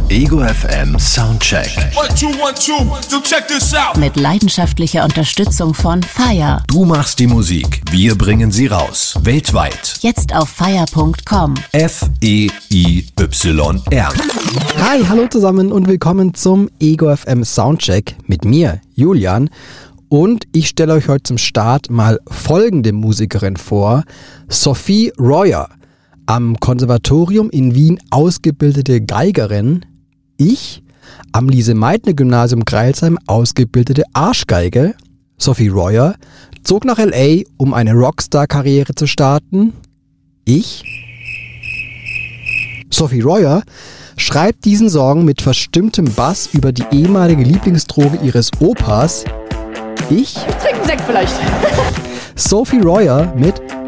Ego FM Soundcheck. 1, 2, 1, 2, so check this out. Mit leidenschaftlicher Unterstützung von FIRE. Du machst die Musik, wir bringen sie raus. Weltweit. Jetzt auf fire.com. FEIYR. Hi, hallo zusammen und willkommen zum Ego FM Soundcheck mit mir, Julian. Und ich stelle euch heute zum Start mal folgende Musikerin vor. Sophie Royer, am Konservatorium in Wien ausgebildete Geigerin. Ich, am Lise-Meitner-Gymnasium Crailsheim ausgebildete Arschgeige. Sophie Royer zog nach L.A., um eine Rockstar-Karriere zu starten. Ich, Sophie Royer, schreibt diesen Song mit verstimmtem Bass über die ehemalige Lieblingsdroge ihres Opas. Ich trinke einen Sekt vielleicht. Sophie Royer mit